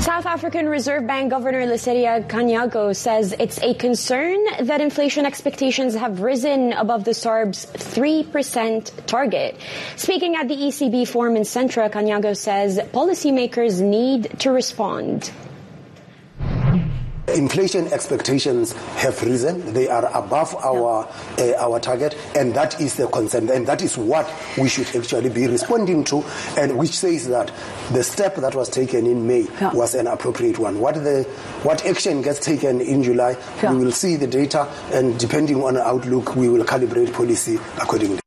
South African Reserve Bank Governor Lesetja Kganyago says it's a concern that inflation expectations have risen above the SARB's 3% target. Speaking at the ECB forum in Centra, Kganyago says policymakers need to respond. Inflation expectations have risen. They are above our target, and that is the concern, and that is what we should actually be responding to, and which says that the step that was taken in May was an appropriate one. What action gets taken in July, we will see the data, and depending on the outlook, we will calibrate policy accordingly.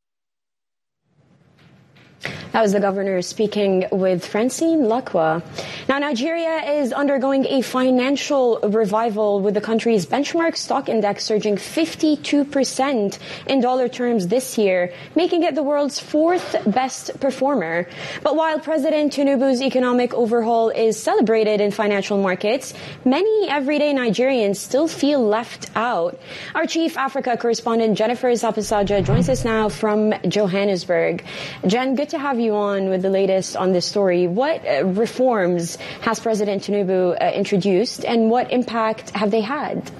That was the governor speaking with Francine Lakwa. Now, Nigeria is undergoing a financial revival with the country's benchmark stock index surging 52% in dollar terms this year, making it the world's fourth best performer. But while President Tinubu's economic overhaul is celebrated in financial markets, many everyday Nigerians still feel left out. Our chief Africa correspondent Jennifer Zapisaja joins us now from Johannesburg. Jen, good to have you on with the latest on this story. What reforms has President Tinubu introduced, and what impact have they had?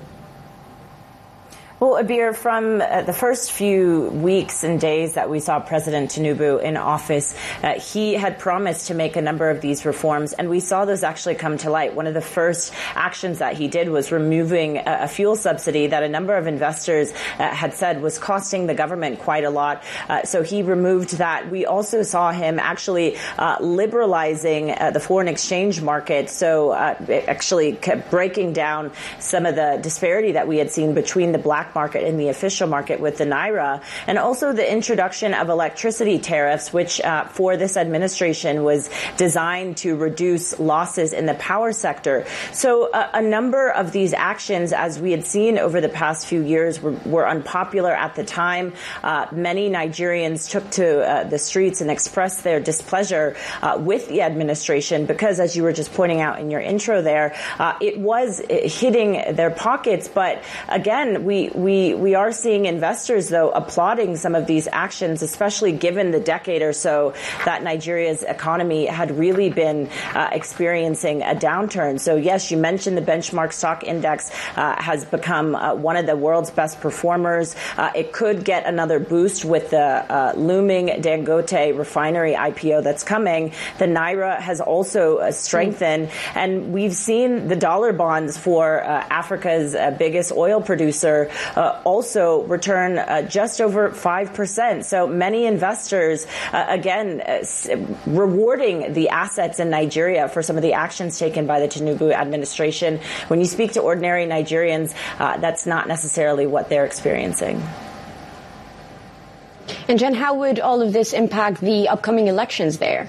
Well, Abir, from the first few weeks and days that we saw President Tinubu in office, he had promised to make a number of these reforms, and we saw those actually come to light. One of the first actions that he did was removing a fuel subsidy that a number of investors had said was costing the government quite a lot. So he removed that. We also saw him actually liberalizing the foreign exchange market, so actually kept breaking down some of the disparity that we had seen between the black market and the official market with the Naira, and also the introduction of electricity tariffs, which for this administration was designed to reduce losses in the power sector. So a number of these actions, as we had seen over the past few years, were unpopular at the time. Many Nigerians took to the streets and expressed their displeasure with the administration because, as you were just pointing out in your intro there, it was hitting their pockets. But again, we are seeing investors, though, applauding some of these actions, especially given the decade or so that Nigeria's economy had really been experiencing a downturn. So, yes, you mentioned the benchmark stock index has become one of the world's best performers. It could get another boost with the looming Dangote refinery IPO that's coming. The Naira has also strengthened, and we've seen the dollar bonds for Africa's biggest oil producer also return just over 5%. So many investors, again, rewarding the assets in Nigeria for some of the actions taken by the Tinubu administration. When you speak to ordinary Nigerians, that's not necessarily what they're experiencing. And Jen, how would all of this impact the upcoming elections there?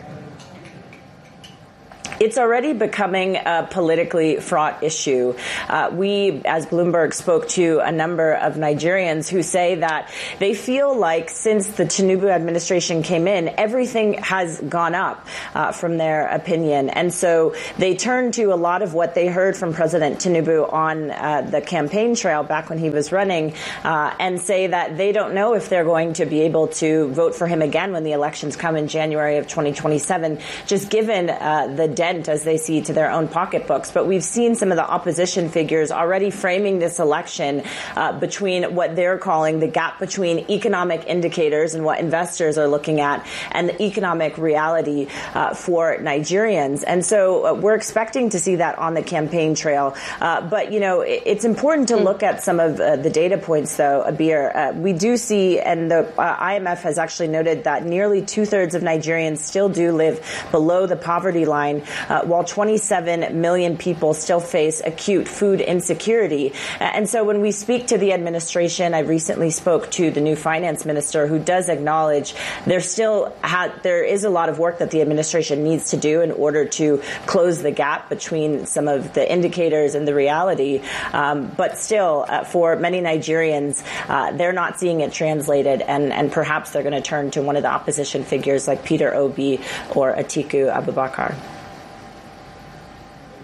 It's already becoming a politically fraught issue. We, as Bloomberg, spoke to a number of Nigerians who say that they feel like since the Tinubu administration came in, everything has gone up from their opinion. And so they turn to a lot of what they heard from President Tinubu on the campaign trail back when he was running and say that they don't know if they're going to be able to vote for him again when the elections come in January of 2027, just given the dent as they see to their own pocketbooks. But we've seen some of the opposition figures already framing this election between what they're calling the gap between economic indicators and what investors are looking at and the economic reality for Nigerians. And so we're expecting to see that on the campaign trail. But, you know, it's important to look at some of the data points, though, Abir. We do see, and the IMF has actually noted that nearly 2/3 of Nigerians still do live below the poverty line, while 27 million people still face acute food insecurity. And so when we speak to the administration, I recently spoke to the new finance minister, who does acknowledge there is a lot of work that the administration needs to do in order to close the gap between some of the indicators and the reality. But still, for many Nigerians, they're not seeing it translated, and perhaps they're going to turn to one of the opposition figures like Peter Obi or Atiku Abubakar.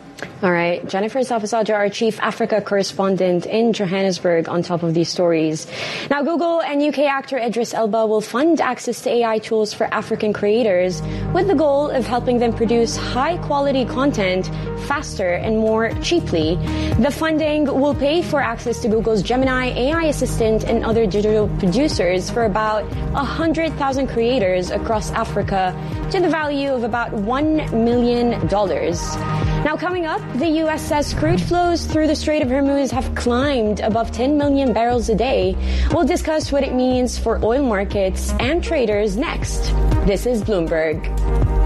All right. Jennifer Safasaja, our chief Africa correspondent in Johannesburg, on top of these stories. Now, Google and UK actor Idris Elba will fund access to AI tools for African creators with the goal of helping them produce high-quality content faster and more cheaply. The funding will pay for access to Google's Gemini AI assistant and other digital producers for about 100,000 creators across Africa to the value of about $1 million. Now, coming up, the U.S. says crude flows through the Strait of Hormuz have climbed above 10 million barrels a day. We'll discuss what it means for oil markets and traders next. This is Bloomberg.